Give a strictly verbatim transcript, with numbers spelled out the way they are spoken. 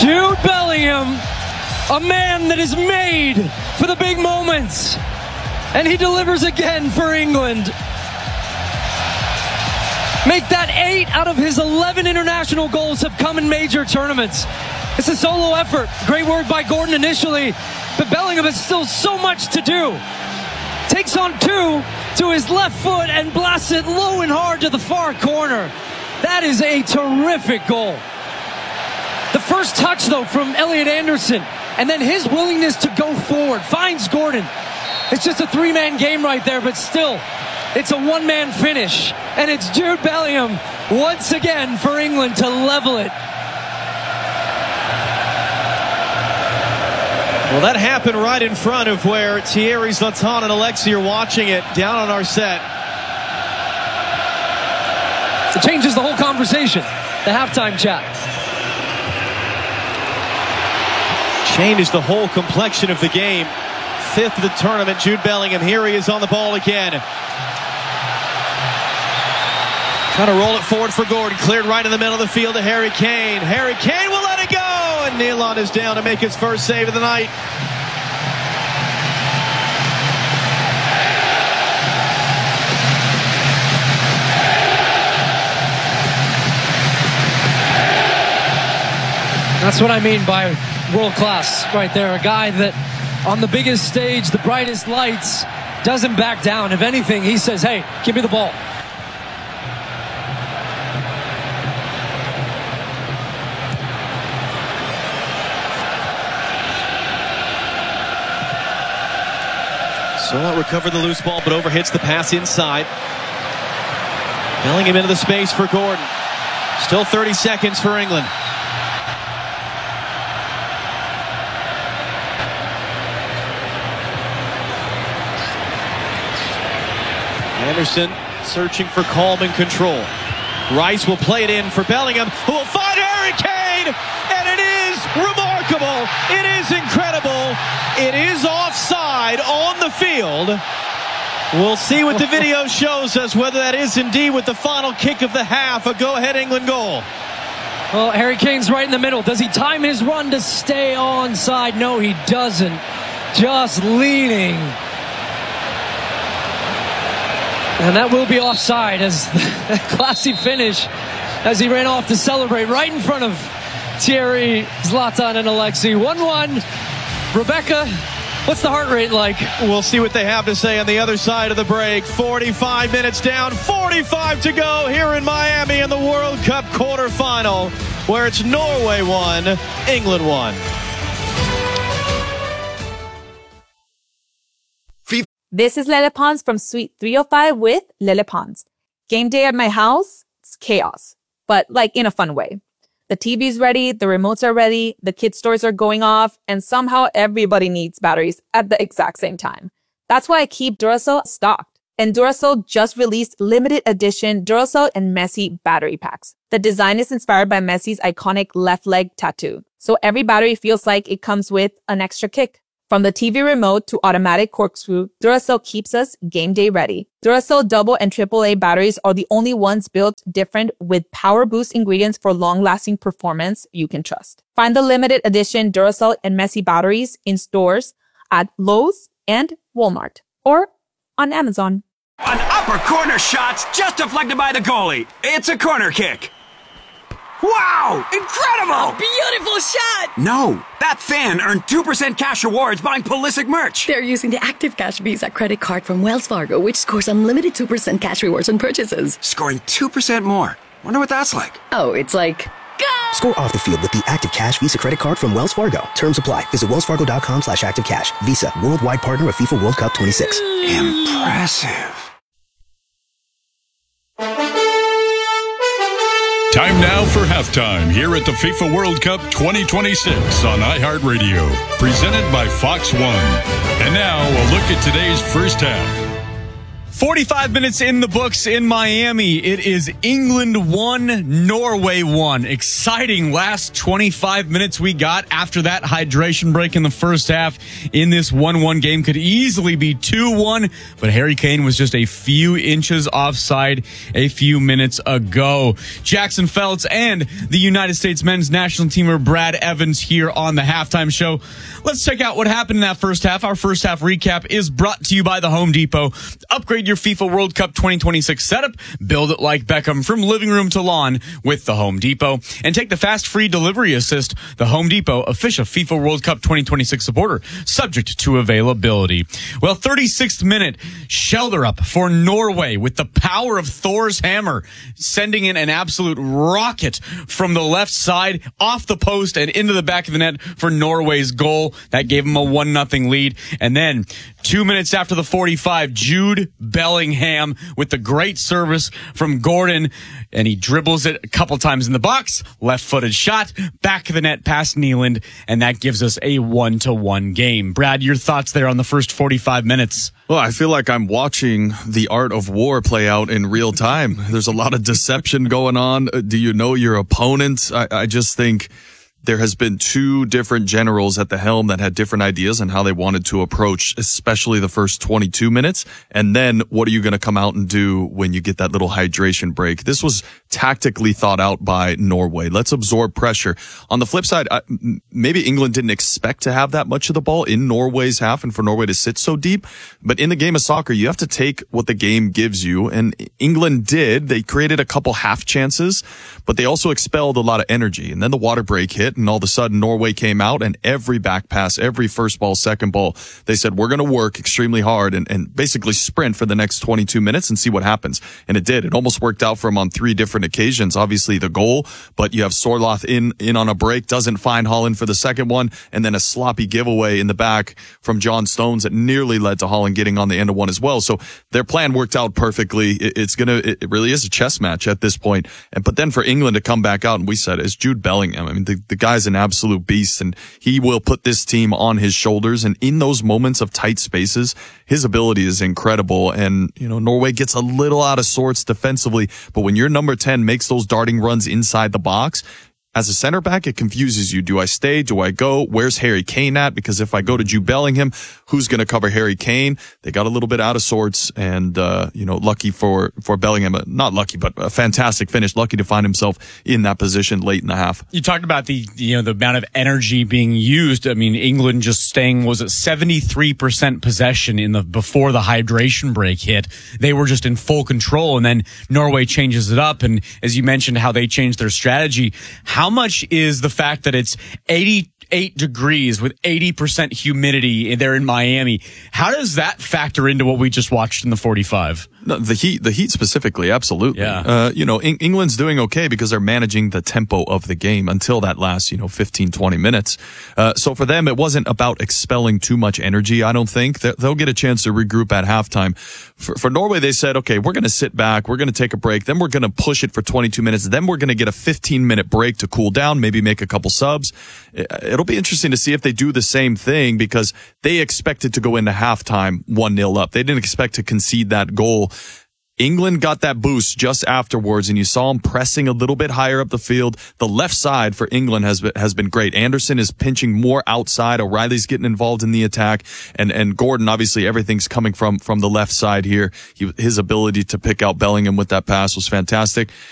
Jude Bellingham, a man that is made for the big moments. And he delivers again for England. Make that eight out of his eleven international goals have come in major tournaments. It's a solo effort. Great work by Gordon initially, but Bellingham has still so much to do. Takes on two to his left foot and blasts it low and hard to the far corner. That is a terrific goal. The first touch, though, from Elliot Anderson, and then his willingness to go forward, finds Gordon. It's just a three-man game right there, but still, it's a one-man finish. And it's Jude Bellingham once again for England to level it. Well, that happened right in front of where Thierry Zlatan and Alexi are watching it down on our set. It changes the whole conversation, the halftime chat. Changes the whole complexion of the game. Fifth of the tournament, Jude Bellingham. Here he is on the ball again. Trying to roll it forward for Gordon. Cleared right in the middle of the field to Harry Kane. Harry Kane will let it go. And Nealon is down to make his first save of the night. That's what I mean by world class right there. A guy that on the biggest stage, the brightest lights, doesn't back down. If anything, he says, hey, give me the ball. Sola recovered the loose ball, but overhits the pass inside. Bellingham into the space for Gordon. Still thirty seconds for England. Anderson searching for calm and control. Rice will play it in for Bellingham, who will find Harry Kane, and it is remarkable. It is incredible. It is offside on the field. We'll see what the video shows us, whether that is indeed with the final kick of the half, a go-ahead England goal. Well, Harry Kane's right in the middle. Does he time his run to stay onside? No, he doesn't. Just leaning. And that will be offside, as a classy finish as he ran off to celebrate right in front of Thierry, Zlatan, and Alexi. one one. Rebecca, what's the heart rate like? We'll see what they have to say on the other side of the break. forty-five minutes down, forty-five to go here in Miami in the World Cup quarterfinal, where it's Norway one, England one. This is Lele Pons from Suite three oh five with Lele Pons. Game day at my house, it's chaos, but like in a fun way. The T V's ready, the remotes are ready, the kids' stores are going off, and somehow everybody needs batteries at the exact same time. That's why I keep Duracell stocked. And Duracell just released limited edition Duracell and Messi battery packs. The design is inspired by Messi's iconic left leg tattoo, so every battery feels like it comes with an extra kick. From the T V remote to automatic corkscrew, Duracell keeps us game day ready. Duracell double and triple A batteries are the only ones built different with power boost ingredients for long-lasting performance you can trust. Find the limited edition Duracell and Messi batteries in stores at Lowe's and Walmart or on Amazon. An upper corner shot's just deflected by the goalie. It's a corner kick. Wow! Incredible! Beautiful shot! No, that fan earned two percent cash rewards buying Pulisic merch. They're using the Active Cash Visa credit card from Wells Fargo, which scores unlimited two percent cash rewards on purchases. Scoring two percent more. Wonder what that's like. Oh, it's like... Go! Score off the field with the Active Cash Visa credit card from Wells Fargo. Terms apply. Visit wellsfargo.com slash activecash. Visa, worldwide partner of FIFA World Cup twenty-six. Impressive. Time now for halftime here at the FIFA World Cup twenty twenty-six on iHeartRadio, presented by Fox One. And now a look at today's first half. forty-five minutes in the books in Miami. It is England one, Norway one. Exciting last twenty-five minutes we got after that hydration break in the first half in this one one game. Could easily be two one, but Harry Kane was just a few inches offside a few minutes ago. Jackson Feltz and the United States men's national teamer Brad Evans here on the halftime show. Let's check out what happened in that first half. Our first half recap is brought to you by the Home Depot. Upgrade your FIFA World Cup twenty twenty-six setup. Build it like Beckham from living room to lawn with the Home Depot. And take the fast free delivery assist. The Home Depot, official FIFA World Cup twenty twenty-six supporter, subject to availability. Well, thirty-sixth minute, Schjelderup for Norway with the power of Thor's hammer, sending in an absolute rocket from the left side, off the post and into the back of the net for Norway's goal. That gave him a one nothing lead. And then two minutes after the forty-five, Jude Bellingham with the great service from Gordon, and he dribbles it a couple times in the box, left-footed shot, back of the net past Nyland, and that gives us a one to one game. Brad, your thoughts there on the first forty-five minutes? Well, I feel like I'm watching the art of war play out in real time. There's a lot of deception going on. Do you know your opponent? I, I just think there has been two different generals at the helm that had different ideas on how they wanted to approach, especially the first twenty-two minutes. And then what are you going to come out and do when you get that little hydration break? This was tactically thought out by Norway. Let's absorb pressure. On the flip side, I, maybe England didn't expect to have that much of the ball in Norway's half and for Norway to sit so deep. But in the game of soccer, you have to take what the game gives you. And England did. They created a couple half chances, but they also expelled a lot of energy. And then the water break hit. And all of a sudden, Norway came out, and every back pass, every first ball, second ball, they said, we're going to work extremely hard and, and basically sprint for the next twenty-two minutes and see what happens. And it did. It almost worked out for them on three different occasions. Obviously, the goal, but you have Sorloth in, in on a break, doesn't find Holland for the second one, and then a sloppy giveaway in the back from John Stones that nearly led to Holland getting on the end of one as well. So their plan worked out perfectly. It, it's going to, it really is a chess match at this point. And, but then for England to come back out, and we said, it's Jude Bellingham. I mean, the, the guy's an absolute beast, and he will put this team on his shoulders. And in those moments of tight spaces, his ability is incredible. And, you know, Norway gets a little out of sorts defensively, but when your number ten makes those darting runs inside the box, as a center back, it confuses you. Do I stay? Do I go? Where's Harry Kane at? Because if I go to Jude Bellingham, who's going to cover Harry Kane? They got a little bit out of sorts, and, uh, you know, lucky for, for Bellingham, not lucky, but a fantastic finish. Lucky to find himself in that position late in the half. You talked about the, you know, the amount of energy being used. I mean, England just staying, was it seventy-three percent possession in the, before the hydration break hit. They were just in full control, and then Norway changes it up. And as you mentioned, how they changed their strategy, how How much is the fact that it's eighty-eight degrees with eighty percent humidity there in Miami? How does that factor into what we just watched in the forty-five? No, the heat, the heat specifically, absolutely. Yeah. Uh, you know, Eng- England's doing okay because they're managing the tempo of the game until that last, you know, fifteen, twenty minutes. Uh, so for them, it wasn't about expelling too much energy, I don't think. They're, they'll get a chance to regroup at halftime. For, for Norway, they said, okay, we're going to sit back, we're going to take a break, then we're going to push it for twenty-two minutes, then we're going to get a fifteen minute break to cool down, maybe make a couple subs. It'll be interesting to see if they do the same thing, because they expected to go into halftime one nil up. They didn't expect to concede that goal. England got that boost just afterwards, and you saw them pressing a little bit higher up the field. The left side for England has been, has been great. Anderson is pinching more outside. O'Reilly's getting involved in the attack, and and Gordon, obviously everything's coming from from the left side here. He, his ability to pick out Bellingham with that pass was fantastic.